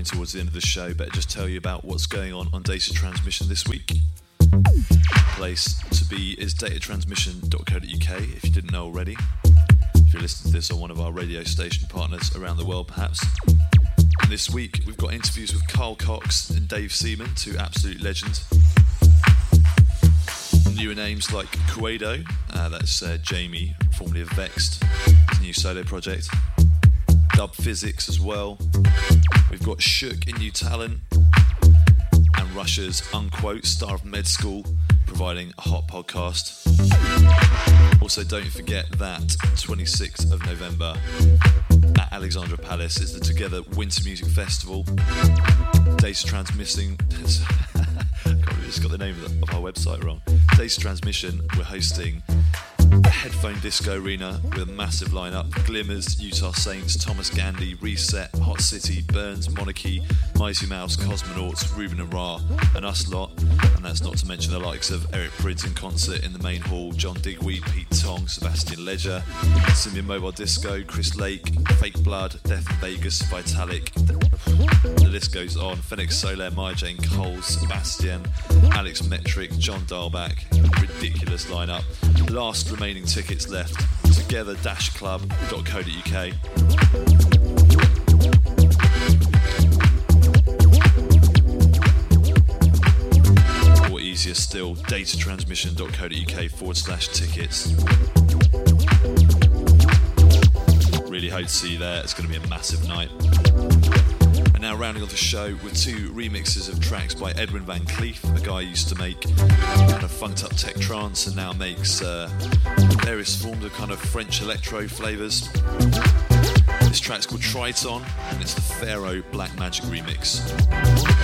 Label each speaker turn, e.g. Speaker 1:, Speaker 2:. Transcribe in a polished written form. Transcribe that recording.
Speaker 1: towards the end of the show, better just tell you about what's going on Data Transmission this week. Place to be is datatransmission.co.uk if you didn't know already. If you're listening to this on one of our radio station partners around the world, perhaps. And this week we've got interviews with Carl Cox and Dave Seaman, two absolute legends. Newer names like Cuedo, that's Jamie, formerly of Vexed, his new solo project. Dub Physics as well. We've got Shook in New Talent, and Russia's Unquote, star of Med School, providing a hot podcast. Also, don't forget that 26th of November at Alexandra Palace is the Together Winter Music Festival. Data Transmission. I just got the name of our website wrong. Data Transmission, we're hosting a Headphone Disco Arena with a massive lineup. Glimmers, Utah Saints, Thomas Gandy, Reset, Hot City, Burns, Monarchy, Mighty Mouse, Cosmonauts, Ruben and Ra, and us lot. And that's not to mention the likes of Eric Prydz in concert in the main hall, John Digweed, Pete Tong, Sebastian Ledger, Simian Mobile Disco, Chris Lake, Fake Blood, Death in Vegas, Vitalik. The list goes on. Phoenix Soler, Maya Jane Cole, Sebastian, Alex Metric, John Dahlback. Ridiculous lineup. Last remaining tickets left. Together-club.co.uk. Or easier still, datatransmission.co.uk/tickets. Really hope to see you there. It's going to be a massive night. And now rounding off the show with two remixes of tracks by Edwin Van Cleef, a guy who used to make kind of funked up tech trance and now makes various forms of kind of French electro flavours. This track's called Triton and it's the Pharaoh Black Magic remix.